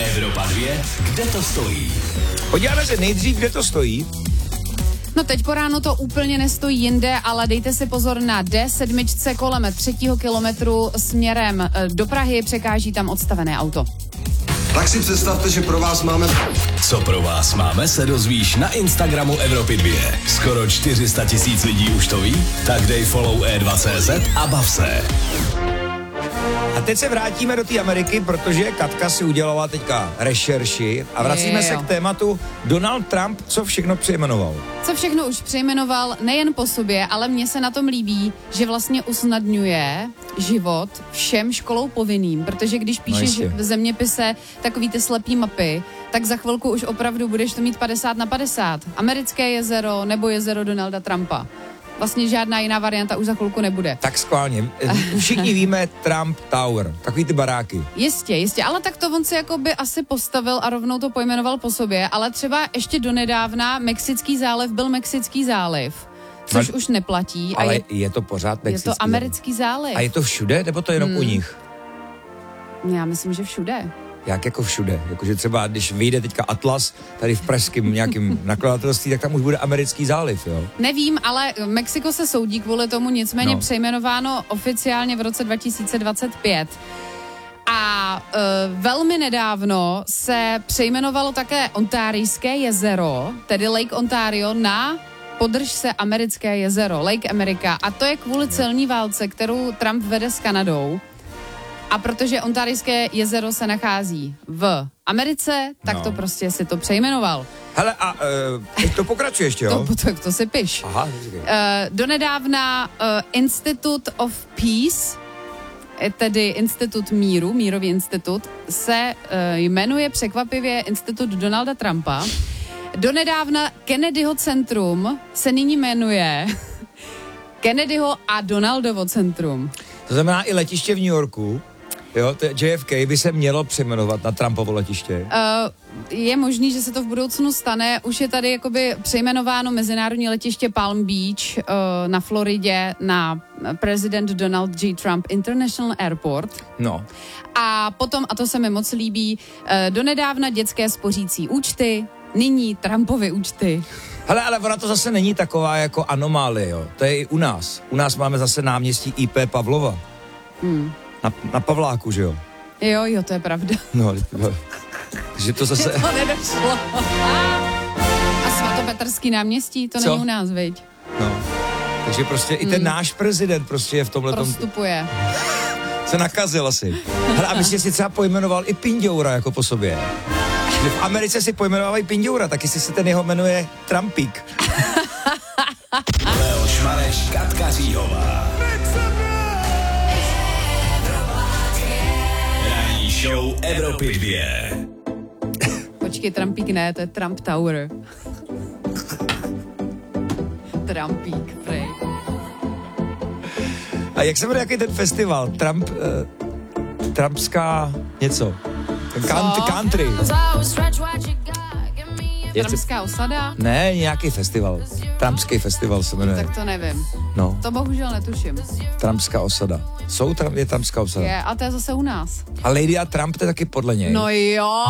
Evropa 2, kde to stojí? Podíváme se nejdřív, kde to stojí. No teď po ránu to úplně nestojí jinde, ale dejte si pozor na D7 kolem 3. kilometru směrem do Prahy, překáží tam odstavené auto. Tak si představte, že pro vás máme... Co pro vás máme, se dozvíš na Instagramu Evropy 2. Skoro 400 000 lidí už to ví? Tak dej follow E2.cz a bav se. A teď se vrátíme do té Ameriky, protože Katka si udělala teďka rešerši a vracíme se k tématu Donald Trump, co všechno přejmenoval. Co všechno už přejmenoval, nejen po sobě, ale mně se na tom líbí, že vlastně usnadňuje život všem školou povinným, protože když píšeš v zeměpise takový ty slepý mapy, tak za chvilku už opravdu budeš to mít 50/50. Americké jezero nebo jezero Donalda Trumpa. Vlastně žádná jiná varianta už za chvilku nebude. Tak schválně. Všichni víme Trump Tower, takový ty baráky. Jistě, ale tak to on si jakoby asi postavil a rovnou to pojmenoval po sobě, ale třeba ještě donedávna Mexický záliv byl Mexický záliv, což už neplatí. Ale je to pořád Mexický záliv. Je to Americký záliv. A je to všude, nebo to jenom u nich? Já myslím, že všude. Jak jako všude? Jakože třeba, když vyjde teďka Atlas tady v pražském nějakém nakladatelství, tak tam už bude Americký záliv, jo? Nevím, ale Mexiko se soudí kvůli tomu, nicméně přejmenováno oficiálně v roce 2025. A velmi nedávno se přejmenovalo také Ontárijské jezero, tedy Lake Ontario, na podrž se Americké jezero, Lake America. A to je kvůli celní válce, kterou Trump vede s Kanadou. A protože Ontárijské jezero se nachází v Americe, tak to prostě si to přejmenoval. Hele, a teď to pokračuje ještě, jo? To si piš. Aha. Donedávna Institute of Peace, tedy Institut míru, mírový institut, se jmenuje překvapivě Institut Donalda Trumpa. Donedávna Kennedyho centrum se nyní jmenuje Kennedyho a Donaldovo centrum. To znamená i letiště v New Yorku, jo, JFK by se mělo přejmenovat na Trumpovo letiště. Je možný, že se to v budoucnu stane. Už je tady jakoby přejmenováno mezinárodní letiště Palm Beach na Floridě na President Donald J. Trump International Airport. No. A potom, a to se mi moc líbí, donedávna dětské spořící účty, nyní Trumpovy účty. Hele, ale ona to zase není taková jako anomálie, jo. To je i u nás. U nás máme zase náměstí IP Pavlova. Na Pavláku, že jo? Jo, to je pravda. No, že to zase... To nedošlo. A svatopetrský náměstí, to není u nás, viď? No, takže prostě i ten náš prezident prostě je v tomhletom... Prostupuje. Se nakazil asi. Hele, a myslím, si třeba pojmenoval i Pindoura jako po sobě. Že v Americe si pojmenovávají Pindoura, tak jestli se ten jeho jmenuje Trumpík. Leoš Mareš, Katka Říhová. Ranní show Evropy 2. Počkej, Trumpík ne, to je Trump Tower. Trumpík, prej. A jak se jmenuje, jaký ten festival? Trumpská něco. Country. Trumpská osada? Ne, nějaký festival. Trumpský festival se jmenuje. Tak to nevím. No. To bohužel netuším. Trumpská osada. Je Trumpská osada. Je, a to je zase u nás. A Lady a Trump, to je taky podle něj. No jo.